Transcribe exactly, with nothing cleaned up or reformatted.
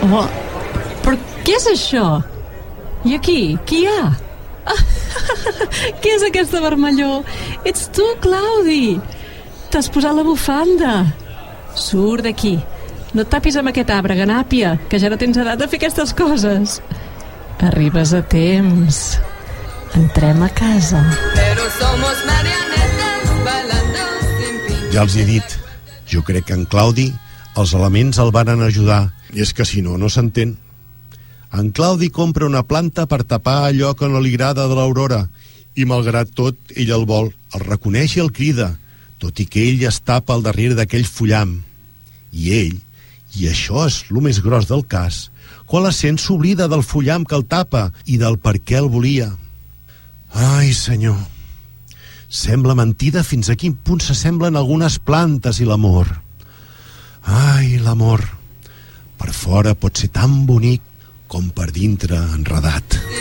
Oh, però què és això? I aquí, qui hi ha? Ah, què és aquesta vermellor? Ets tu, Claudi! T'has posat la bufanda. Surt d'aquí. No et tapis amb aquest arbre, ganàpia, que ja no tens edat de fer aquestes coses. Arribes a temps. Entrem a casa. Pero somos marionetas bailando sin fin. Ja els he dit, jo crec que en Claudi els elements el varen ajudar, i és que si no, no s'entén. En Claudi compra una planta per tapar allò que no li agrada de l'Aurora, i malgrat tot, ell el vol, el reconeix i el crida, tot i que ell es tapa al darrere d'aquell fullam. I ell, i això és el més gros del cas, quan la sent s'oblida del fullam que el tapa i del per què el volia. Ai, senyor, sembla mentida fins a quin punt s'assemblen algunes plantes i l'amor. Ai, l'amor, per fora pot ser tan bonic com per dintre enredat.